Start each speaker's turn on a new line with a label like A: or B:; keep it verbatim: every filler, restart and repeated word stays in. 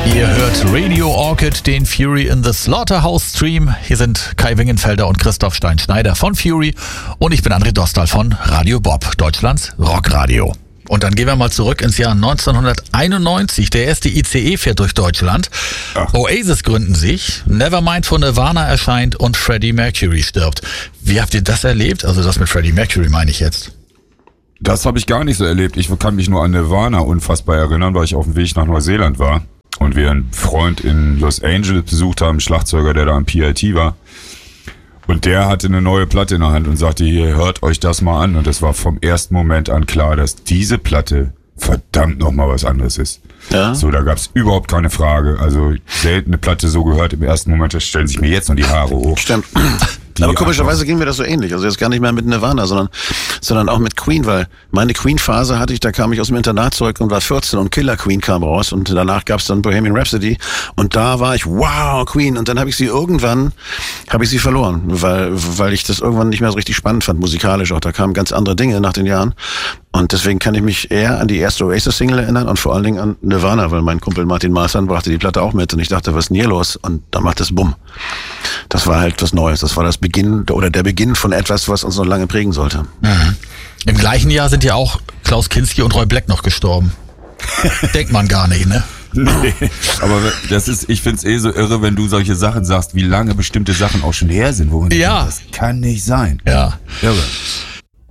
A: Ihr hört Radio Orchid, den Fury in the Slaughterhouse Stream. Hier sind Kai Wingenfelder und Christoph Stein-Schneider von Fury und ich bin André Dostal von Radio Bob, Deutschlands Rockradio. Und dann gehen wir mal zurück ins Jahr neunzehnhunderteinundneunzig. Der erste I C E fährt durch Deutschland. Ach. Oasis gründen sich, Nevermind von Nirvana erscheint und Freddie Mercury stirbt. Wie habt ihr das erlebt? Also das mit Freddie Mercury meine ich jetzt.
B: Das habe ich gar nicht so erlebt. Ich kann mich nur an Nirvana unfassbar erinnern, weil ich auf dem Weg nach Neuseeland war und wir einen Freund in Los Angeles besucht haben, Schlagzeuger, der da am P I T war. Und der hatte eine neue Platte in der Hand und sagte, hier, hört euch das mal an. Und es war vom ersten Moment an klar, dass diese Platte verdammt nochmal was anderes ist. Ja. So, da gab's überhaupt keine Frage. Also selten eine Platte so gehört im ersten Moment, da stellen sich mir jetzt noch die Haare hoch.
C: Stimmt. Die Aber komischerweise ging mir das so ähnlich. Also jetzt gar nicht mehr mit Nirvana, sondern sondern auch mit Queen, weil meine Queen-Phase hatte ich, da kam ich aus dem Internat zurück und war vierzehn und Killer Queen kam raus und danach gab's dann Bohemian Rhapsody und da war ich, wow, Queen, und dann habe ich sie irgendwann, habe ich sie verloren, weil weil ich das irgendwann nicht mehr so richtig spannend fand, musikalisch auch. Da kamen ganz andere Dinge nach den Jahren und deswegen kann ich mich eher an die erste Oasis-Single erinnern und vor allen Dingen an Nirvana, weil mein Kumpel Martin Marsan brachte die Platte auch mit und ich dachte, was ist denn hier los? Und dann macht es Bumm. Das war halt was Neues. Das war das Beginn oder der Beginn von etwas, was uns noch lange prägen sollte.
A: Mhm. Im gleichen Jahr sind ja auch Klaus Kinski und Roy Black noch gestorben. Denkt man gar nicht, ne?
B: Nee, aber das ist, ich find's eh so irre, wenn du solche Sachen sagst, wie lange bestimmte Sachen auch schon her sind, wo man
A: ja.
B: denkt, das kann nicht sein.
A: Ja.
B: Irre.